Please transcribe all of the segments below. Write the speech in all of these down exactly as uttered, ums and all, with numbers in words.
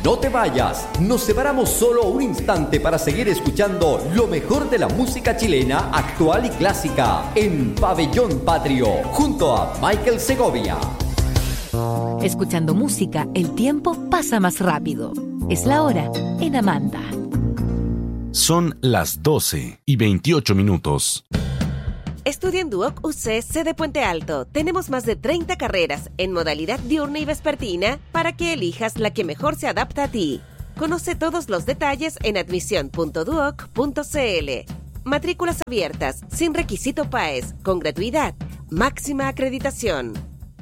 No te vayas, nos separamos solo un instante para seguir escuchando lo mejor de la música chilena, actual y clásica, en Pabellón Patrio, junto a Michael Segovia. Escuchando música, el tiempo pasa más rápido. Es la hora en Amanda. Son las doce y veintiocho minutos. Estudia en Duoc U C C de Puente Alto. Tenemos más de treinta carreras en modalidad diurna y vespertina para que elijas la que mejor se adapta a ti. Conoce todos los detalles en admisión punto duoc punto cl. Matrículas abiertas, sin requisito PAES, con gratuidad, máxima acreditación.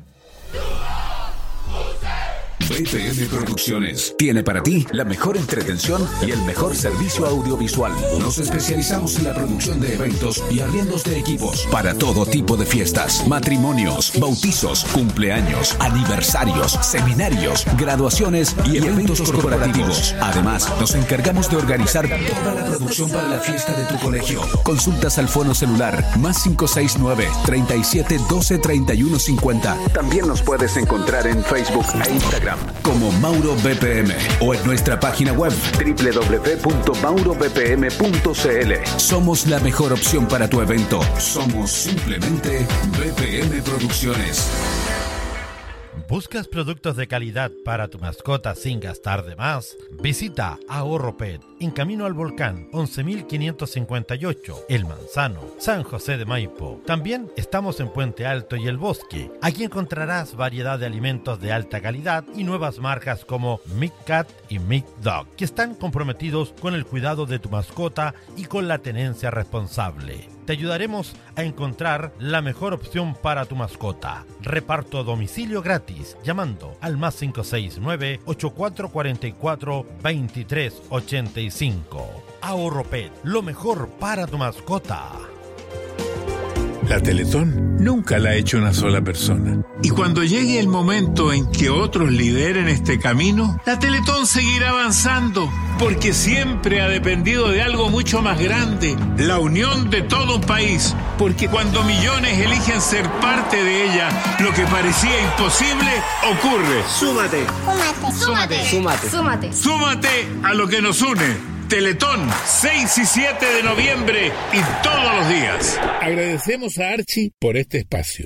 B P M Producciones tiene para ti la mejor entretención y el mejor servicio audiovisual. Nos especializamos en la producción de eventos y arriendos de equipos para todo tipo de fiestas, matrimonios, bautizos, cumpleaños, aniversarios, seminarios, graduaciones y eventos corporativos. Además, nos encargamos de organizar toda la producción para la fiesta de tu colegio. Consultas al fono celular más cinco seis nueve, treinta y siete, doce, treinta y uno cincuenta. También nos puedes encontrar en Facebook e Instagram como Mauro B P M o en nuestra página web doble u doble u doble u punto mauro b p m punto c l. Somos la mejor opción para tu evento. Somos simplemente B P M Producciones. ¿Buscas productos de calidad para tu mascota sin gastar de más? Visita Ahorro Pet en Camino al Volcán once mil quinientos cincuenta y ocho, El Manzano, San José de Maipo. También estamos en Puente Alto y El Bosque. Aquí encontrarás variedad de alimentos de alta calidad y nuevas marcas como Mick Cat y Mick Dog, que están comprometidos con el cuidado de tu mascota y con la tenencia responsable. Te ayudaremos a encontrar la mejor opción para tu mascota. Reparto a domicilio gratis llamando al más cinco seis nueve, ocho cuatro cuatro cuatro, dos tres ocho cinco. Ahorro Pet, lo mejor para tu mascota. La Teletón nunca la ha hecho una sola persona. Y cuando llegue el momento en que otros lideren este camino, la Teletón seguirá avanzando, porque siempre ha dependido de algo mucho más grande, la unión de todo un país. Porque cuando millones eligen ser parte de ella, lo que parecía imposible ocurre. Súmate. Súmate. Súmate. Súmate. Súmate. Súmate a lo que nos une. Teletón, seis y siete de noviembre y todos los días. Agradecemos a Archie por este espacio.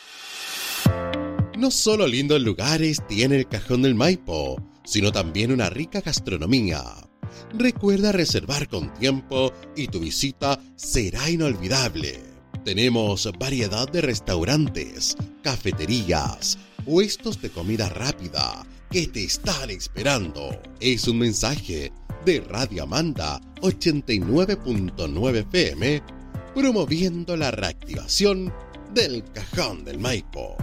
No solo lindos lugares tiene el Cajón del Maipo, sino también una rica gastronomía. Recuerda reservar con tiempo y tu visita será inolvidable. Tenemos variedad de restaurantes, cafeterías, puestos de comida rápida que te están esperando. Es un mensaje de Radio Amanda ochenta y nueve punto nueve F M, promoviendo la reactivación del Cajón del Maipo.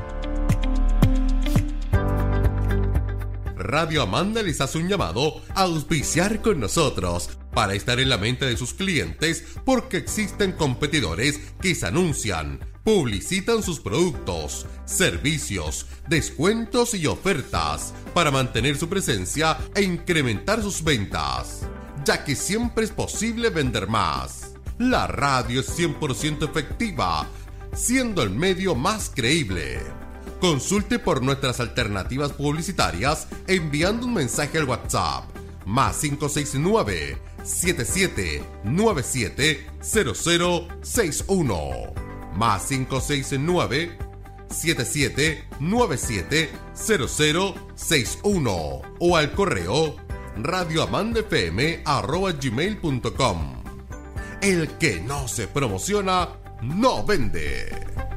Radio Amanda les hace un llamado a auspiciar con nosotros para estar en la mente de sus clientes, porque existen competidores que se anuncian, publicitan sus productos, servicios, descuentos y ofertas para mantener su presencia e incrementar sus ventas, ya que siempre es posible vender más. La radio es cien por ciento efectiva, siendo el medio más creíble. Consulte por nuestras alternativas publicitarias enviando un mensaje al WhatsApp más cinco seis nueve, siete siete nueve siete, cero cero seis uno más cinco seis nueve, siete siete nueve siete, cero cero seis uno o al correo radioamandafm arroba gmail punto com. El que no se promociona no vende.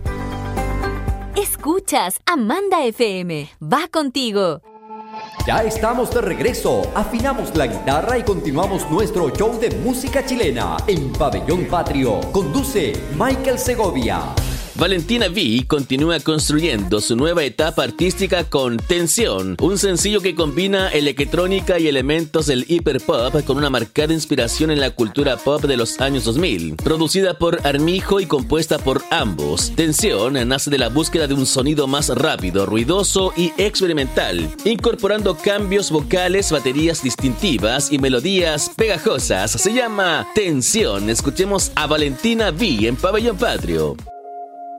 Escuchas Amanda F M. Va contigo. Ya estamos de regreso. Afinamos la guitarra y continuamos nuestro show de música chilena en Pabellón Patrio. Conduce Michael Segovia. Valentina V continúa construyendo su nueva etapa artística con Tensión, un sencillo que combina electrónica y elementos del hiperpop con una marcada inspiración en la cultura pop de los años dos mil. Producida por Armijo y compuesta por ambos, Tensión nace de la búsqueda de un sonido más rápido, ruidoso y experimental, incorporando cambios vocales, baterías distintivas y melodías pegajosas. Se llama Tensión. Escuchemos a Valentina V en Pabellón Patrio.